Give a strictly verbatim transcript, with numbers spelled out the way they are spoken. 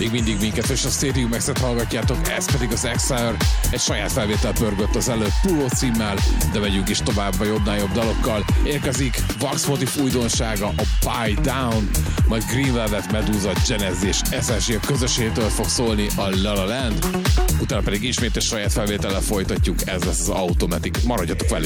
Még mindig minket és a Stadium X-et hallgatjátok, ez pedig az Exile, egy saját felvétel pörgött az előtt Puro címmel, de megyünk is tovább a jobbnál jobb dalokkal. Érkezik Vax Motif újdonsága, a Buy Down, majd Green Velvet, Medusa, Genezi és es es gé közösségétől fog szólni a La La Land, utána pedig ismét egy saját felvétellel folytatjuk, ez lesz az Automatic, maradjatok velünk!